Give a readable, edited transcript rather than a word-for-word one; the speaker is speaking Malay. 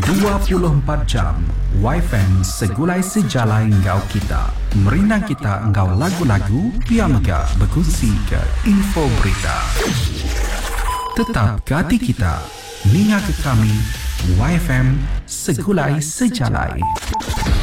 24 jam YFM segulai sejalai engkau kita. Merinang kita engkau lagu-lagu, piamega berkongsi ke info berita. Tetap ke hati kita, ninga ke kami, YFM segulai sejalai.